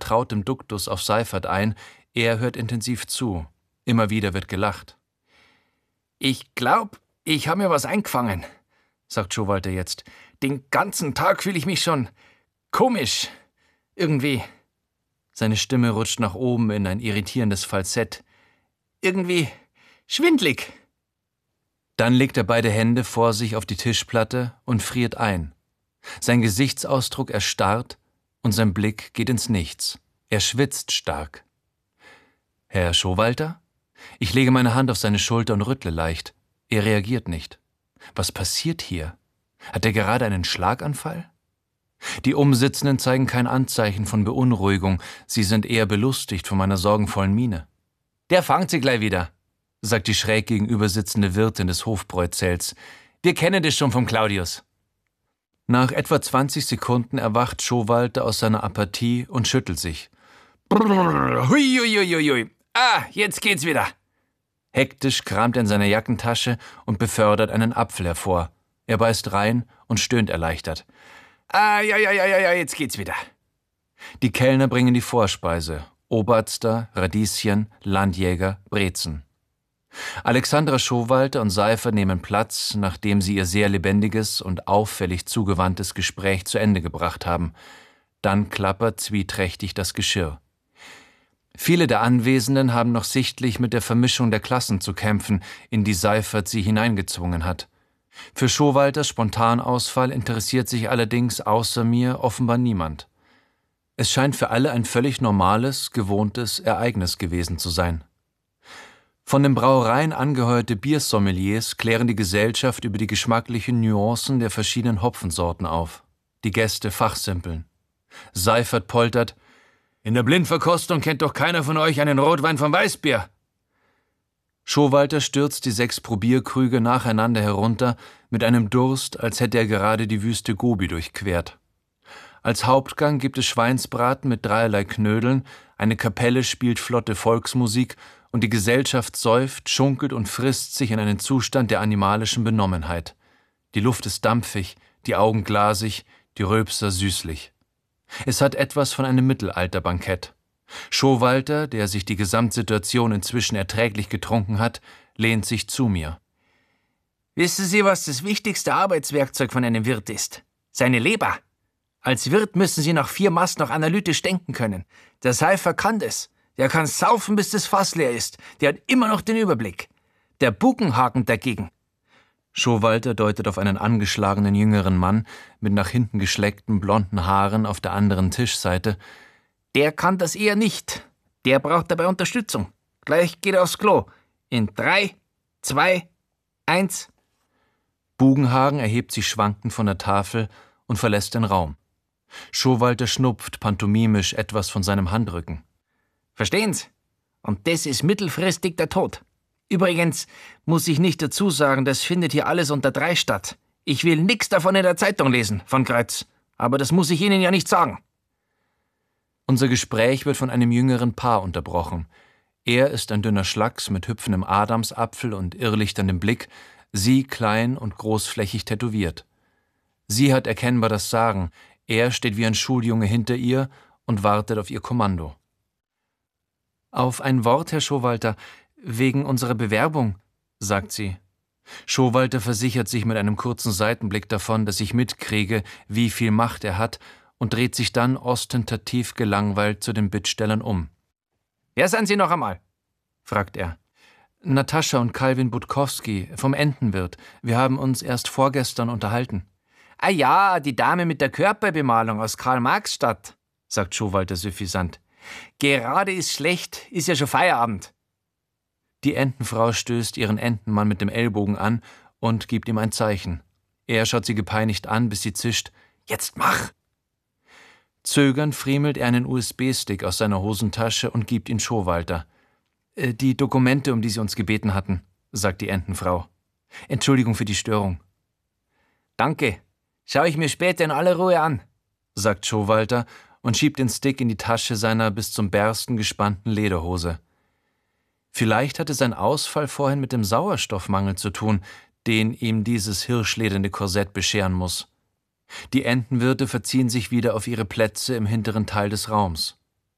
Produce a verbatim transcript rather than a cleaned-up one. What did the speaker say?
vertrautem Duktus auf Seifert ein, er hört intensiv zu. Immer wieder wird gelacht. »Ich glaub, ich habe mir was eingefangen«, sagt Showalter jetzt. »Den ganzen Tag fühle ich mich schon komisch, irgendwie.« Seine Stimme rutscht nach oben in ein irritierendes Falsett. »Irgendwie schwindlig.« Dann legt er beide Hände vor sich auf die Tischplatte und friert ein. Sein Gesichtsausdruck erstarrt und sein Blick geht ins Nichts. Er schwitzt stark. »Herr Showalter?« Ich lege meine Hand auf seine Schulter und rüttle leicht. Er reagiert nicht. Was passiert hier? Hat er gerade einen Schlaganfall? Die Umsitzenden zeigen kein Anzeichen von Beunruhigung, sie sind eher belustigt von meiner sorgenvollen Miene. »Der fangt sie gleich wieder«, sagt die schräg gegenüber sitzende Wirtin des Hofbräuzells. »Wir kennen das schon vom Claudius.« Nach etwa zwanzig Sekunden erwacht Showalter aus seiner Apathie und schüttelt sich. Brrr, hui, hui, hui, hui. Ah, jetzt geht's wieder. Hektisch kramt er in seiner Jackentasche und befördert einen Apfel hervor. Er beißt rein und stöhnt erleichtert. Ah, ja, ja, ja, ja, ja, jetzt geht's wieder. Die Kellner bringen die Vorspeise. Oberster, Radieschen, Landjäger, Brezen. Alexandra Showalter und Seifert nehmen Platz, nachdem sie ihr sehr lebendiges und auffällig zugewandtes Gespräch zu Ende gebracht haben. Dann klappert zwieträchtig das Geschirr. Viele der Anwesenden haben noch sichtlich mit der Vermischung der Klassen zu kämpfen, in die Seifert sie hineingezwungen hat. Für Showalters Spontanausfall interessiert sich allerdings außer mir offenbar niemand. Es scheint für alle ein völlig normales, gewohntes Ereignis gewesen zu sein. Von den Brauereien angeheuerte Biersommeliers klären die Gesellschaft über die geschmacklichen Nuancen der verschiedenen Hopfensorten auf. Die Gäste fachsimpeln. Seifert poltert: »In der Blindverkostung kennt doch keiner von euch einen Rotwein vom Weißbier.« Showalter stürzt die sechs Probierkrüge nacheinander herunter, mit einem Durst, als hätte er gerade die Wüste Gobi durchquert. Als Hauptgang gibt es Schweinsbraten mit dreierlei Knödeln, eine Kapelle spielt flotte Volksmusik und die Gesellschaft säuft, schunkelt und frisst sich in einen Zustand der animalischen Benommenheit. Die Luft ist dampfig, die Augen glasig, die Rülpser süßlich. Es hat etwas von einem Mittelalterbankett. Showalter, der sich die Gesamtsituation inzwischen erträglich getrunken hat, lehnt sich zu mir. »Wissen Sie, was das wichtigste Arbeitswerkzeug von einem Wirt ist? Seine Leber. Als Wirt müssen Sie nach vier Mast noch analytisch denken können. Der Seifert kann das. Der kann saufen, bis das Fass leer ist. Der hat immer noch den Überblick. Der Buckenhagen dagegen.« Showalter deutet auf einen angeschlagenen jüngeren Mann mit nach hinten geschleckten blonden Haaren auf der anderen Tischseite. »Der kann das eher nicht. Der braucht dabei Unterstützung. Gleich geht er aufs Klo. In drei, zwei, eins. Bugenhagen erhebt sich schwankend von der Tafel und verlässt den Raum. Showalter schnupft pantomimisch etwas von seinem Handrücken. »Verstehen's? Und das ist mittelfristig der Tod. Übrigens muss ich nicht dazu sagen, das findet hier alles unter drei statt. Ich will nix davon in der Zeitung lesen, von Kreuz. Aber das muss ich Ihnen ja nicht sagen.« Unser Gespräch wird von einem jüngeren Paar unterbrochen. Er ist ein dünner Schlacks mit hüpfendem Adamsapfel und irrlichterndem Blick, sie klein und großflächig tätowiert. Sie hat erkennbar das Sagen, er steht wie ein Schuljunge hinter ihr und wartet auf ihr Kommando. »Auf ein Wort, Herr Showalter, wegen unserer Bewerbung«, sagt sie. Showalter versichert sich mit einem kurzen Seitenblick davon, dass ich mitkriege, wie viel Macht er hat, und dreht sich dann ostentativ gelangweilt zu den Bittstellern um. »Wer sind Sie noch einmal?« fragt er. »Natascha und Calvin Budkowski vom Entenwirt. Wir haben uns erst vorgestern unterhalten.« »Ah ja, die Dame mit der Körperbemalung aus Karl-Marx-Stadt«, sagt Showalter suffisant. »Gerade ist schlecht, ist ja schon Feierabend.« Die Entenfrau stößt ihren Entenmann mit dem Ellbogen an und gibt ihm ein Zeichen. Er schaut sie gepeinigt an, bis sie zischt: »Jetzt mach!« Zögernd friemelt er einen U S B-Stick aus seiner Hosentasche und gibt ihn Showalter. Äh, »Die Dokumente, um die Sie uns gebeten hatten«, sagt die Entenfrau. »Entschuldigung für die Störung.« »Danke. Schau ich mir später in aller Ruhe an«, sagt Showalter und schiebt den Stick in die Tasche seiner bis zum Bersten gespannten Lederhose. Vielleicht hatte sein Ausfall vorhin mit dem Sauerstoffmangel zu tun, den ihm dieses hirschlederne Korsett bescheren muss. Die Entenwirte verziehen sich wieder auf ihre Plätze im hinteren Teil des Raums.